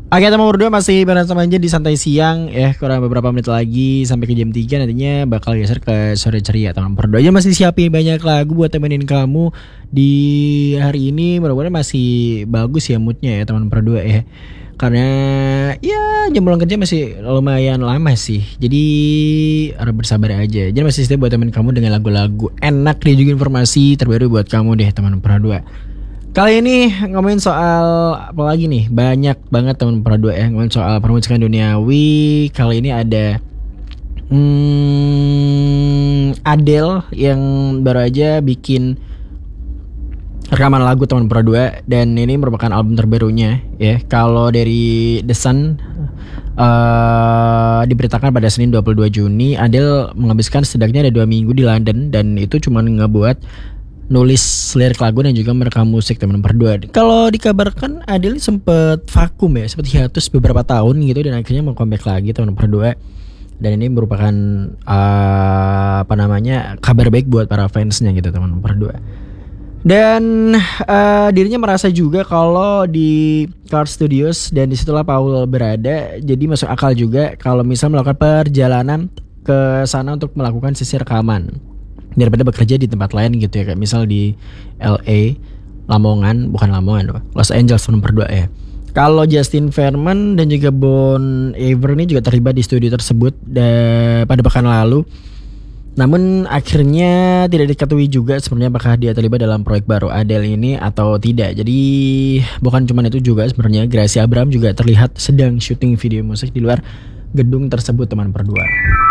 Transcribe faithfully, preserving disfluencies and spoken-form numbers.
Oke teman berdua masih bareng sama aja di Santai Siang ya. Kurang beberapa menit lagi sampai ke jam tiga nantinya bakal geser ke Sore Ceria. Teman berdua aja masih siapin banyak lagu buat temenin kamu di hari ini. Mudah-mudahan masih bagus ya moodnya ya teman berdua ya. Karena ya jam pulang kerja masih lumayan lama sih. Jadi harus bersabar aja. Jadi masih setia buat temen kamu dengan lagu-lagu enak dan juga informasi terbaru buat kamu deh teman berdua. Kali ini ngomongin soal apa lagi nih? Banyak banget teman berdua ya ngomongin soal permusikan duniawi. Kali ini ada hmm, Adele yang baru aja bikin rekaman lagu teman berdua, dan ini merupakan album terbarunya ya. Kalau dari The Sun uh, diberitakan pada Senin dua puluh dua Juni Adele menghabiskan setidaknya ada dua minggu di London, dan itu cuma ngebuat nulis lirik lagu dan juga merekam musik teman berdua. Kalau dikabarkan Adele sempet vakum ya, sempet hiatus beberapa tahun gitu, dan akhirnya mau comeback lagi teman berdua. Dan ini merupakan uh, apa namanya kabar baik buat para fansnya gitu teman berdua. Dan uh, dirinya merasa juga kalau di Car Studios dan disitulah Paul berada, jadi masuk akal juga kalau misal melakukan perjalanan ke sana untuk melakukan sesi rekaman daripada bekerja di tempat lain gitu ya, kayak misal di L A, Lamongan, bukan Lamongan, Los Angeles nomor dua ya. Kalau Justin Vernon dan juga Bon Iver ini juga terlibat di studio tersebut da- pada pekan lalu. Namun akhirnya tidak diketahui juga sebenarnya apakah dia terlibat dalam proyek baru Adele ini atau tidak. Jadi bukan cuma itu juga, sebenarnya Gracie Abraham juga terlihat sedang syuting video musik di luar gedung tersebut teman berdua.